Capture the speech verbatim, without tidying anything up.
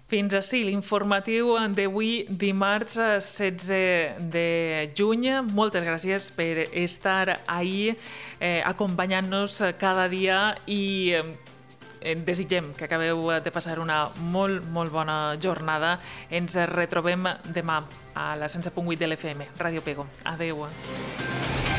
Fins així l'informatiu d'avui, dimarts setze de juny. Moltes gràcies per estar ahí eh, acompanyant-nos cada dia i eh, desitgem que acabeu de passar una molt, molt bona jornada. Ens retrobem demà a la cent set punt vuit de l'F M, Ràdio Pego. Adeu.